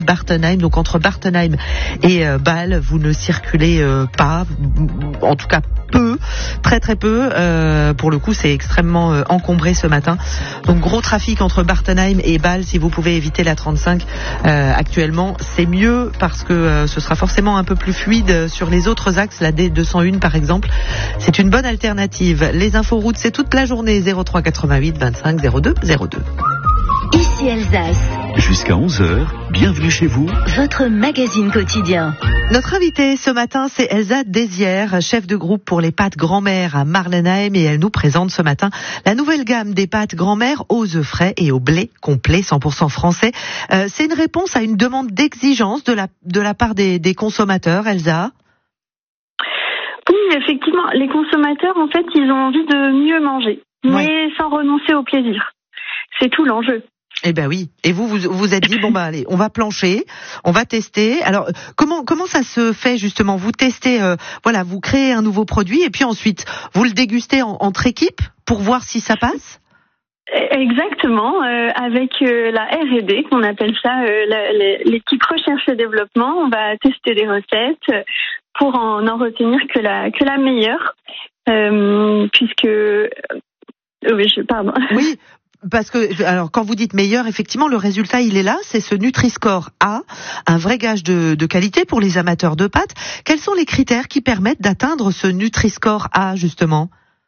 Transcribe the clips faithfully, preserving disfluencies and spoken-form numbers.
Bartenheim, donc entre Bartenheim et euh, Bâle, vous ne circulez euh, pas, en tout cas peu, très très peu. Euh, pour le coup, c'est extrêmement euh, encombré ce matin. Donc gros trafic entre Bartenheim et Bâle. Si vous pouvez éviter la trente-cinq euh, actuellement, c'est mieux parce que euh, ce sera forcément un peu plus fluide sur les autres axes. La D deux cent un par exemple, c'est une bonne alternative. Les infos routes, c'est toute la journée. zéro trois quatre-vingt-huit vingt-cinq zéro deux zéro deux. Ici Alsace. Jusqu'à onze heures, bienvenue chez vous. Votre magazine quotidien. Notre invitée ce matin, c'est Elsa Desière, chef de groupe pour les pâtes grand-mère à Marlenheim, et elle nous présente ce matin la nouvelle gamme des pâtes grand-mère aux œufs frais et au blé complet cent pour cent français. Euh, c'est une réponse à une demande d'exigence de la, de la part des, des consommateurs, Elsa? Oui, effectivement, les consommateurs, en fait, ils ont envie de mieux manger, mais ouais. sans renoncer au plaisir. C'est tout l'enjeu. Eh ben oui. Et vous, vous vous êtes dit bon bah allez, on va plancher, on va tester. Alors comment comment ça se fait justement? Vous testez, euh, voilà, vous créez un nouveau produit et puis ensuite vous le dégustez en, entre équipes pour voir si ça passe. Exactement, euh, avec euh, la R et D, qu'on appelle ça euh, la, l'équipe recherche et développement, on va tester des recettes pour en, en retenir que la que la meilleure, euh, puisque euh, oui, je pardon. Oui. Parce que, alors, quand vous dites meilleur, effectivement, le résultat, il est là. C'est ce Nutri-Score A, un vrai gage de, de qualité pour les amateurs de pâtes. Quels sont les critères qui permettent d'atteindre ce Nutri-Score A, justement?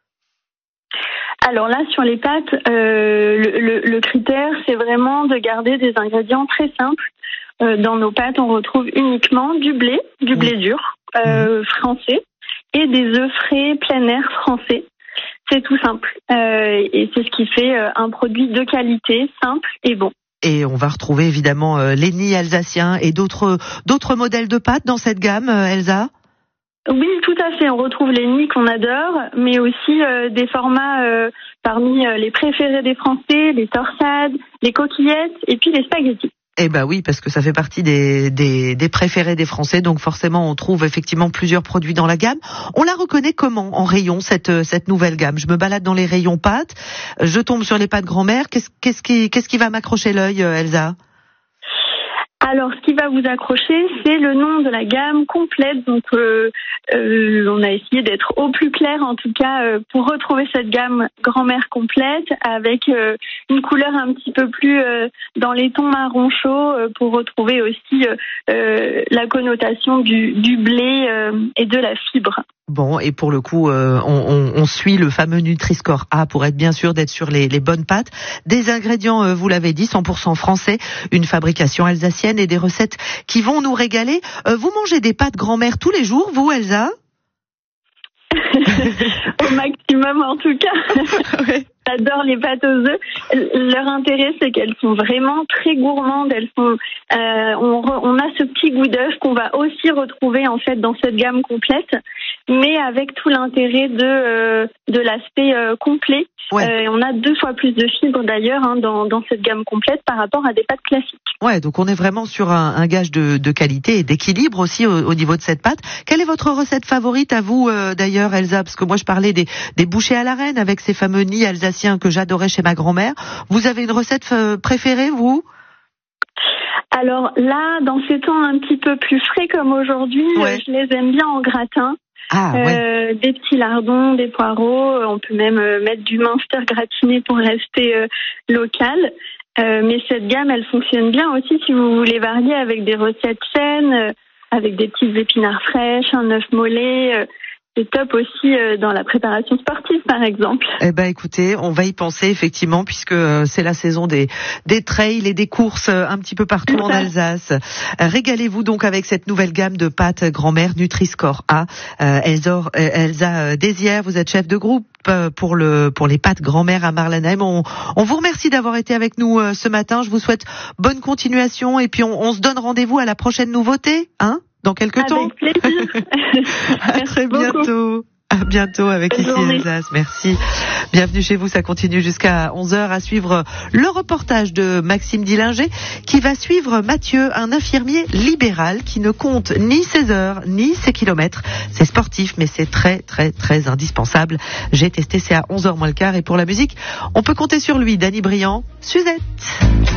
Alors là, sur les pâtes, euh, le, le, le critère, c'est vraiment de garder des ingrédients très simples. Euh, dans nos pâtes, on retrouve uniquement du blé, du blé dur, euh, mmh. français, et des œufs frais plein air français. C'est tout simple. Euh, et c'est ce qui fait euh, un produit de qualité, simple et bon. Et on va retrouver évidemment euh, les nids alsaciens et d'autres d'autres modèles de pâtes dans cette gamme, euh, Elsa? Oui, tout à fait. On retrouve les nids qu'on adore, mais aussi euh, des formats euh, parmi euh, les préférés des Français, les torsades, les coquillettes et puis les spaghettis. Eh ben oui, parce que ça fait partie des, des, des préférés des Français, donc forcément on trouve effectivement plusieurs produits dans la gamme. On la reconnaît comment en rayon, cette, cette nouvelle gamme? Je me balade dans les rayons pâtes, je tombe sur les pâtes grand-mère. Qu'est-ce, qu'est-ce qui, qu'est-ce qui va m'accrocher l'œil, Elsa? Alors, ce qui va vous accrocher, c'est le nom de la gamme complète. Donc, euh, euh, on a essayé d'être au plus clair, en tout cas, euh, pour retrouver cette gamme grand-mère complète, avec euh, une couleur un petit peu plus euh, dans les tons marron chaud, euh, pour retrouver aussi euh, euh, la connotation du, du blé euh, et de la fibre. Bon, et pour le coup, euh, on, on, on suit le fameux Nutri-Score A pour être bien sûr d'être sur les, les bonnes pâtes. Des ingrédients, euh, vous l'avez dit, cent pour cent français, une fabrication alsacienne et des recettes qui vont nous régaler. Euh, vous mangez des pâtes grand-mère tous les jours, vous, Elsa? Au maximum, en tout cas. Ouais. J'adore les pâtes aux œufs. Leur intérêt, c'est qu'elles sont vraiment très gourmandes. Elles sont, euh, on, re, on a ce petit goût d'œuf qu'on va aussi retrouver en fait dans cette gamme complète, mais avec tout l'intérêt de euh, de l'aspect euh, complet. Ouais. Euh, on a deux fois plus de fibres d'ailleurs hein, dans dans cette gamme complète par rapport à des pâtes classiques. Ouais, donc on est vraiment sur un, un gage de, de qualité et d'équilibre aussi au, au niveau de cette pâte. Quelle est votre recette favorite à vous euh, d'ailleurs, Elsa? Parce que moi je parlais des des bouchées à la reine avec ces fameux nids alsaciens que j'adorais chez ma grand-mère. Vous avez une recette préférée, vous? Alors là, dans ces temps un petit peu plus frais comme aujourd'hui, ouais. je les aime bien en gratin. Ah, euh, ouais. Des petits lardons, des poireaux. On peut même mettre du Munster gratiné pour rester euh, local. Euh, mais cette gamme, elle fonctionne bien aussi si vous voulez varier avec des recettes saines, euh, avec des petites épinards fraîches, un œuf mollet. Euh, C'est top aussi dans la préparation sportive, par exemple. Eh ben, écoutez, on va y penser effectivement, puisque c'est la saison des des trails et des courses un petit peu partout en Alsace. Régalez-vous donc avec cette nouvelle gamme de pâtes grand-mère Nutri-Score A. Euh, Elsa, Elsa Desière, vous êtes chef de groupe pour le pour les pâtes grand-mère à Marlenheim. On, on vous remercie d'avoir été avec nous ce matin. Je vous souhaite bonne continuation et puis on, on se donne rendez-vous à la prochaine nouveauté, hein? Dans quelques avec temps. Avec plaisir. À très bientôt. À bientôt avec Ici Alsace. Merci. Bienvenue chez vous. Ça continue jusqu'à onze heures à suivre le reportage de Maxime Dillinger qui va suivre Mathieu, un infirmier libéral qui ne compte ni ses heures ni ses kilomètres. C'est sportif, mais c'est très, très, très indispensable. J'ai testé, c'est à onze heures moins le quart. Et pour la musique, on peut compter sur lui. Danny Briand, Suzette.